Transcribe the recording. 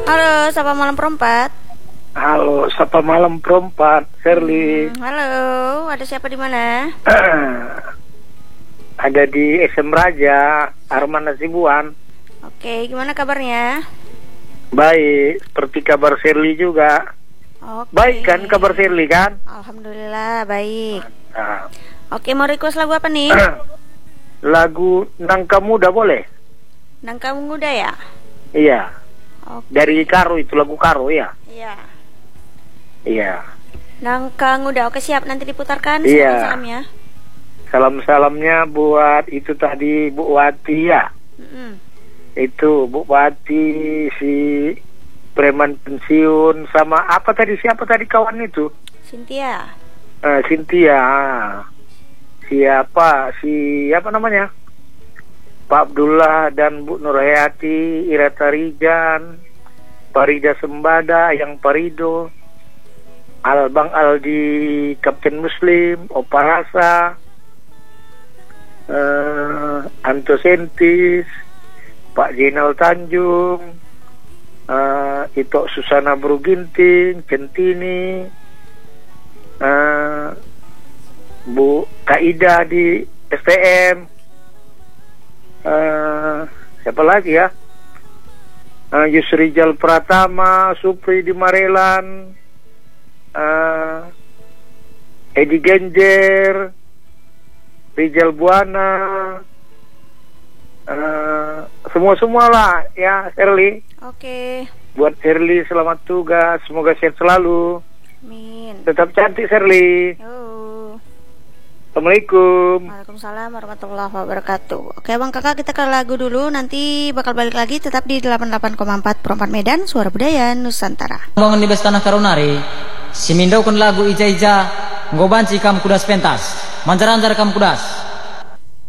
Halo, sapa malam perempat. Halo, sapa malam perempat, Shirley. Halo, ada siapa di mana? Ada di SM Raja, Arman Nasibuan. Oke, gimana kabarnya? Baik, seperti kabar Shirley juga. Oke. Baik kan kabar Shirley kan? Alhamdulillah, baik. Nah, Oke, mau request lagu apa nih? lagu Nangka Muda boleh? Nangka Muda ya? Iya, Oke. dari Karo, itu lagu Karo ya? Iya. Iya. Nangka Muda, oke siap, nanti diputarkan Iya. salam-salamnya. Salam-salamnya buat itu tadi Bu Wati ya. Mm-mm. Itu Bu Wati, si preman pensiun, sama apa tadi, siapa tadi kawan itu? Cynthia. Cynthia. Siapa namanya? Pak Abdullah dan Bu Nurhayati, Irata Rijan, Parida Sembada, Yang Parido, Bang Aldi, Kapten Muslim, Opa Rasa, Anto Sentis, Pak Jenal Tanjung, Ito Susana Bruginting, Centini, Bu Kaida di STM, siapa lagi ya? Yusrijal Pratama, Supri di Marelan, Edi Genjer, Rijal Buana, semua lah ya, Shirley. Oke. Buat Shirley selamat tugas, semoga sehat selalu. Amin. Tetap cantik Shirley. Yo. Assalamualaikum. Waalaikumsalam warahmatullahi wabarakatuh. Oke bang kakak, kita ke lagu dulu. Nanti bakal balik lagi tetap di 88,4 Perempat Medan, Suara Budaya Nusantara. Mongon di Bestana Karunari, simindau kun lagu ija-ija, ngobanci kam kudas pentas, manjar-anjar kam kudas.